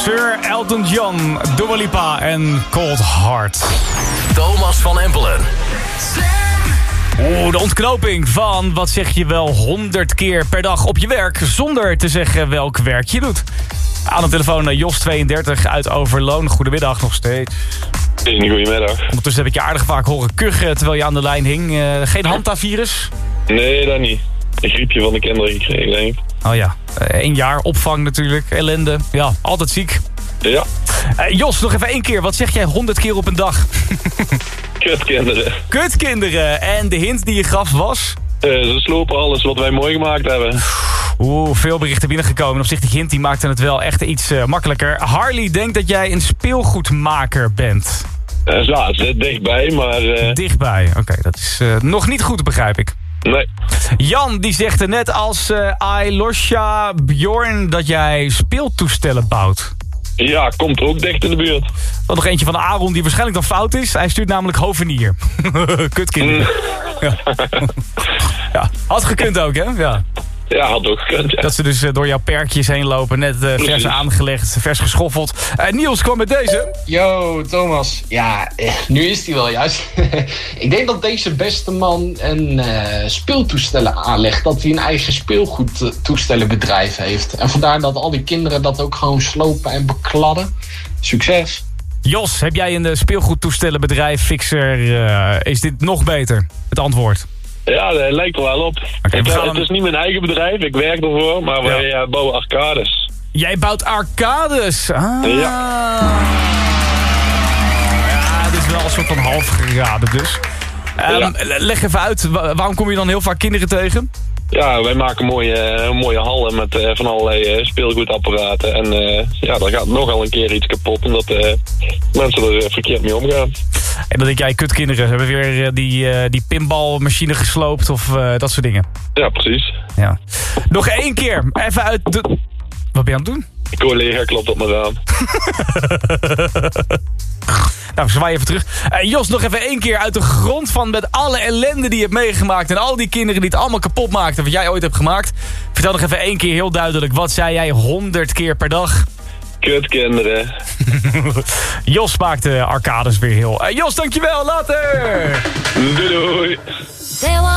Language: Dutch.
Sir Elton John, Dua Lipa en Cold Heart. Thomas van Empelen. De ontknoping van, wat zeg je wel, 100 keer per dag op je werk... zonder te zeggen welk werk je doet. Aan de telefoon Jos 32 uit Overloon. Goedemiddag nog steeds. Goedemiddag. Ondertussen heb ik je aardig vaak horen kuchen terwijl je aan de lijn hing. Geen Hanta-virus? Nee, dat niet. Een griepje van de kinderen gekregen, denk ik. Oh ja, 1 jaar opvang natuurlijk, ellende. Ja, altijd ziek. Ja. Jos, nog even 1 keer. Wat zeg jij 100 keer op een dag? Kutkinderen. Kutkinderen. En de hint die je gaf was? Ze slopen alles wat wij mooi gemaakt hebben. Veel berichten binnengekomen. Op zich, die hint die maakte het wel echt iets makkelijker. Harley denkt dat jij een speelgoedmaker bent. Ja, het zit dichtbij, maar... Dichtbij, oké. Dat is nog niet goed, begrijp ik. Nee. Jan, die zegt er net als Ailosha Bjorn dat jij speeltoestellen bouwt. Ja, komt er ook dicht in de buurt. Dan nog eentje van Aaron die waarschijnlijk dan fout is. Hij stuurt namelijk hovenier. Kutkinderen. Ja. Ja, had gekund ook, hè? Ja. Ja, had ook gekund, ja. Dat ze dus door jouw perkjes heen lopen. Net vers aangelegd, vers geschoffeld. Niels kwam met deze. Yo, Thomas. Ja, nu is hij wel juist. Ik denk dat deze beste man een speeltoestellen aanlegt. Dat hij een eigen speelgoedtoestellenbedrijf heeft. En vandaar dat al die kinderen dat ook gewoon slopen en bekladden. Succes. Jos, heb jij een speelgoedtoestellenbedrijf, Fixer? Is dit nog beter? Het antwoord. Ja, dat lijkt er wel op. Okay, het is niet mijn eigen bedrijf, ik werk ervoor, maar wij bouwen arcades. Jij bouwt arcades? Ah. Ja. Ja, het is wel een soort van half geraden dus. Leg even uit, waarom kom je dan heel vaak kinderen tegen? Ja, wij maken mooie hallen met van allerlei speelgoedapparaten. En daar gaat nogal een keer iets kapot, omdat mensen er verkeerd mee omgaan. En dan denk jij, kutkinderen, hebben weer die pinballmachine gesloopt of dat soort dingen. Ja, precies. Ja. Nog 1 keer, even uit de... Wat ben je aan het doen? Een collega klopt op mijn raam. Nou, zwaai even terug. Jos, nog even 1 keer uit de grond van met alle ellende die je hebt meegemaakt... en al die kinderen die het allemaal kapot maakten wat jij ooit hebt gemaakt. Vertel nog even 1 keer heel duidelijk. Wat zei jij 100 keer per dag? Kutkinderen. Jos maakte arcades weer heel. Jos, dankjewel. Later! Doei doei.